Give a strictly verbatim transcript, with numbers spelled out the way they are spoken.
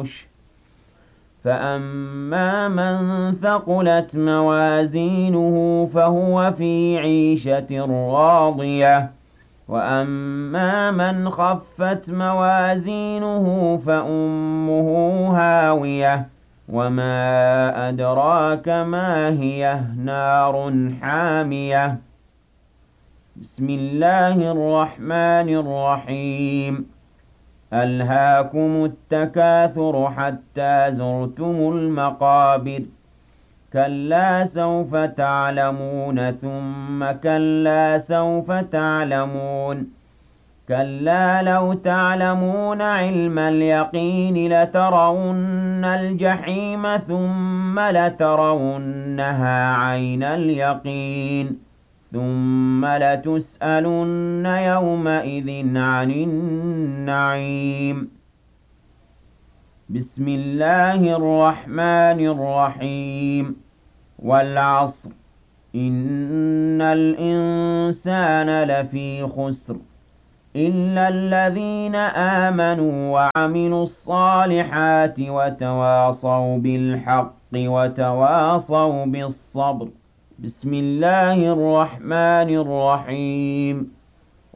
العرش فأما من ثقلت موازينه فهو في عيشة راضية وأما من خفت موازينه فأمه هاوية وما أدراك ما هي نار حامية بسم الله الرحمن الرحيم ألهاكم التكاثر حتى زرتم المقابر كلا سوف تعلمون ثم كلا سوف تعلمون كلا لو تعلمون علم اليقين لترون الجحيم ثم لترونها عين اليقين ثم لتسألن يومئذ عن النعيم بسم الله الرحمن الرحيم والعصر إن الإنسان لفي خسر إلا الذين آمنوا وعملوا الصالحات وتواصوا بالحق وتواصوا بالصبر بسم الله الرحمن الرحيم